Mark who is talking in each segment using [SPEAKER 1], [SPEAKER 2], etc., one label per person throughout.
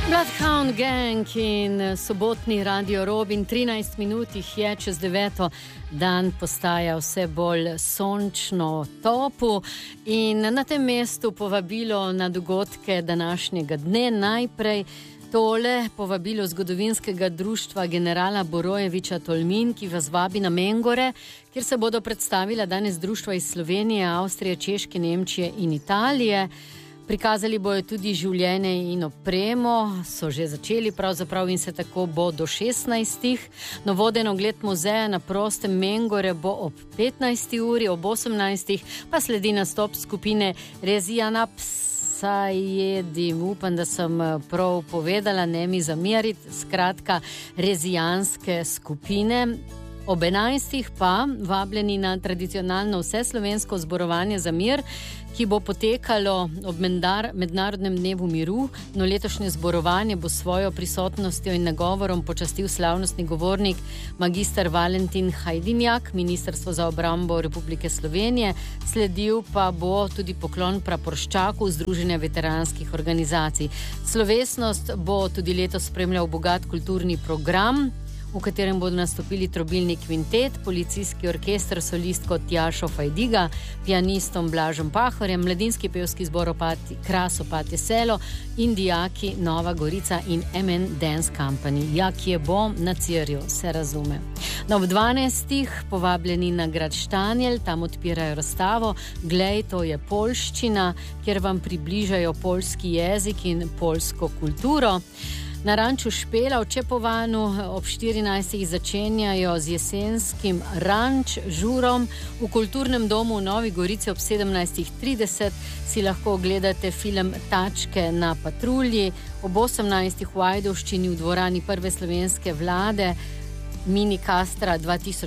[SPEAKER 1] Bloodhound Gang in sobotni Radio Robin, 13 minut je čez 9. Dan postaja vse bolj sončno, topu in na tem mestu povabilo na dogodke današnjega dne. Najprej tole povabilo zgodovinskega društva generala Borojevića Tolmin, ki vas vabi na Mengore, kjer se bodo predstavila danes društva iz Slovenije, Avstrije, Češke, Nemčije in Italije. Prikazali bojo tudi življenje in opremo, so že začeli pravzaprav in se tako bo do 16. Novoden ogled muzeja na prostem Mengore bo ob 15. uri, ob 18. pa sledi nastop skupine Rezijana Psajedim. Upam, da sem prav povedala, ne mi zameriti, skratka rezijanske skupine. Ob 11. pa vabljeni na tradicionalno vseslovensko zborovanje za mir, ki bo potekalo ob Mednarodnem dnevu miru. No, letošnje zborovanje bo svojo prisotnostjo in nagovorom počastil slavnostni govornik magister Valentin Hajdinjak, Ministrstvo za obrambo Republike Slovenije. Sledil pa bo tudi poklon praporščaku Združenja veteranskih organizacij. Slovesnost bo tudi letos spremljal bogat kulturni program, v katerem bodo nastopili trobilni kvintet, policijski orkester, solistko Tjašo Fajdiga, pianistom Blažem Pahorjem, mladinski pevski zbor Kras Opatje Selo in dijaki Nova Gorica in MN Dance Company. Ja, ki je bo na Cirju, se razume. No, ob 12. povabljeni na grad Štanjel, tam odpirajo razstavo Glej, to je poljščina, kjer vam približajo poljski jezik in poljsko kulturo. Na ranču Špela v Čepovanu ob 14. začenjajo z jesenskim ranč žurom. V kulturnem domu v Novi Gorici ob 17.30 si lahko ogledate film Tačke na patrulji. Ob 18. v Ajdovščini v dvorani Prve slovenske vlade Mini Kastra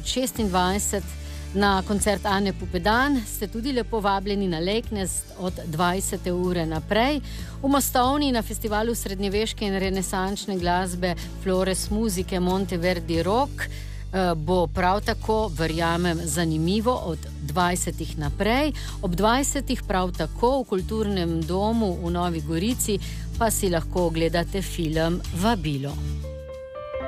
[SPEAKER 1] 2026. Na koncert Ane Pupedan ste tudi lepo vabljeni na Leknest od 20. ure naprej. V Mostovni na festivalu srednjeveške in renesančne glasbe Flores Muzike Monteverdi Rock bo prav tako, verjamem, zanimivo od 20. naprej. Ob 20. prav tako v kulturnem domu v Novi Gorici pa si lahko ogledate film Vabilo.